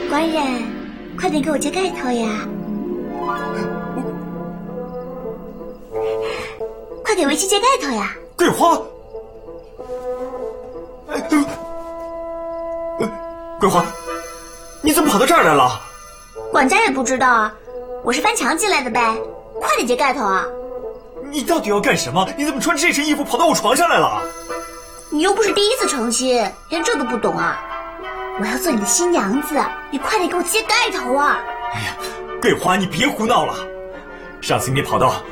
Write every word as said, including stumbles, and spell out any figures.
官人，快点给我揭盖头呀！快给为妻揭盖头呀！ 桂花，桂花，你怎么跑到这儿来了？ 管家也不知道啊，我是翻墙进来的呗。快点揭盖头啊！ 你到底要干什么？你怎么穿这身衣服跑到我床上来了？ 你又不是第一次成亲，连这都不懂啊！我要做你的新娘子，你快点给我揭盖头啊！ 哎呀，桂花，你别胡闹了！上次你跑到